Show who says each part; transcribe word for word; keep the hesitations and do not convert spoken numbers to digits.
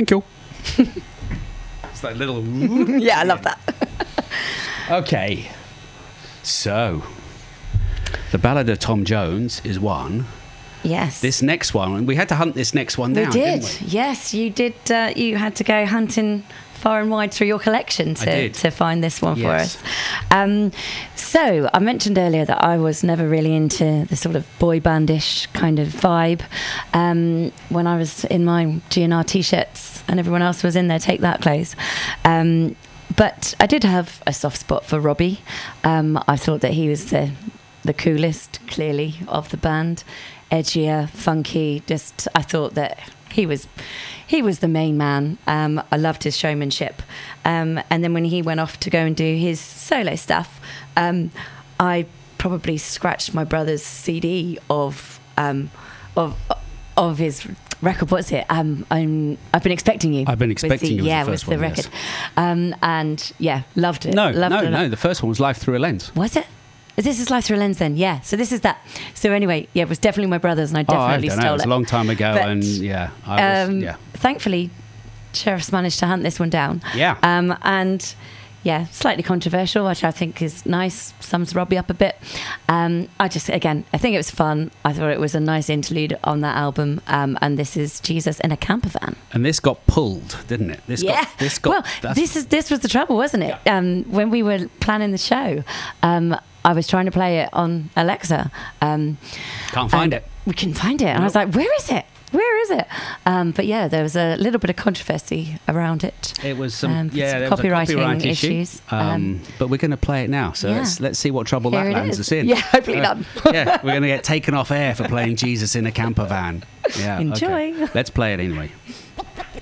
Speaker 1: thank you. It's that little...
Speaker 2: Yeah, I love that.
Speaker 1: Okay. So, The Ballad of Tom Jones is one.
Speaker 2: Yes.
Speaker 1: This next one, we had to hunt this next one
Speaker 2: we
Speaker 1: down,
Speaker 2: did.
Speaker 1: didn't we?
Speaker 2: Yes, you did. Uh, you had to go hunting far and wide through your collection to, to find this one
Speaker 1: yes.
Speaker 2: for us. Um, so I mentioned earlier that I was never really into the sort of boy bandish kind of vibe. Um, when I was in my G N R t-shirts and everyone else was in their Take That clothes. Um, but I did have a soft spot for Robbie. Um, I thought that he was the, the coolest, clearly, of the band. Edgier, funky, just I thought that he was he was the main man. Um, I loved his showmanship. Um, and then when he went off to go and do his solo stuff, um, I probably scratched my brother's C D of um, of of his record. What's it? Um, I'm, I've been expecting you.
Speaker 1: I've been expecting
Speaker 2: the,
Speaker 1: you.
Speaker 2: Yeah,
Speaker 1: Was the first
Speaker 2: with the
Speaker 1: one,
Speaker 2: record.
Speaker 1: yes.
Speaker 2: Um, and yeah, loved it.
Speaker 1: No,
Speaker 2: loved
Speaker 1: no,
Speaker 2: it.
Speaker 1: no. The first one was Life Through a Lens.
Speaker 2: Was it? Is this his Life Through a Lens then? Yeah. So this is that. So anyway, yeah, it was definitely my brother's, and I definitely
Speaker 1: oh, I don't
Speaker 2: stole
Speaker 1: know. It was
Speaker 2: it.
Speaker 1: a long time ago,
Speaker 2: But,
Speaker 1: and yeah, I was,
Speaker 2: um,
Speaker 1: yeah.
Speaker 2: Thankfully, Sheriff's managed to hunt this one down.
Speaker 1: Yeah.
Speaker 2: Um, and yeah, slightly controversial, which I think is nice. Sums Robbie up a bit. Um, I just, again, I think it was fun. I thought it was a nice interlude on that album. Um, and this is Jesus in a Camper Van.
Speaker 1: And this got pulled, didn't it? This
Speaker 2: Yeah.
Speaker 1: Got, this got.
Speaker 2: Well,
Speaker 1: that's-
Speaker 2: this is this was the trouble, wasn't it?
Speaker 1: Yeah.
Speaker 2: Um, when we were planning the show, um, I was trying to play it on Alexa. Um,
Speaker 1: Can't find
Speaker 2: and
Speaker 1: it.
Speaker 2: We couldn't find it. And I was like, where is it? Where is it? Um, but yeah, there was a little bit of controversy around it.
Speaker 1: It was some,
Speaker 2: um,
Speaker 1: yeah,
Speaker 2: some
Speaker 1: there was a
Speaker 2: copywriting
Speaker 1: copyright issue.
Speaker 2: issues.
Speaker 1: Um,
Speaker 2: Um,
Speaker 1: but we're going to play it now, so
Speaker 2: yeah.
Speaker 1: let's let's see what trouble
Speaker 2: Here
Speaker 1: that
Speaker 2: it
Speaker 1: lands
Speaker 2: is.
Speaker 1: us in.
Speaker 2: Yeah, hopefully
Speaker 1: Uh,
Speaker 2: none.
Speaker 1: Yeah, we're going to get taken off air for playing Jesus in a Camper Van. Yeah,
Speaker 2: Enjoy.
Speaker 1: okay. Let's play it anyway.